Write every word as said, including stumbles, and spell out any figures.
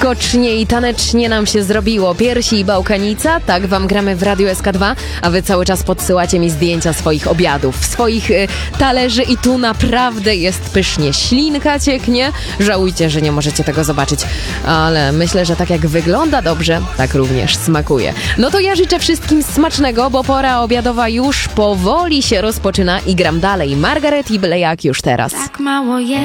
Skocznie i tanecznie nam się zrobiło. Piersi i bałkanica, tak wam gramy w Radiu S K dwa, a wy cały czas podsyłacie mi zdjęcia swoich obiadów, swoich y, talerzy i tu naprawdę jest pysznie. Ślinka cieknie, żałujcie, że nie możecie tego zobaczyć, ale myślę, że tak jak wygląda dobrze, tak również smakuje. No to ja życzę wszystkim smacznego, bo pora obiadowa już powoli się rozpoczyna i gram dalej. Margaret i Blejak już teraz. Tak mało je.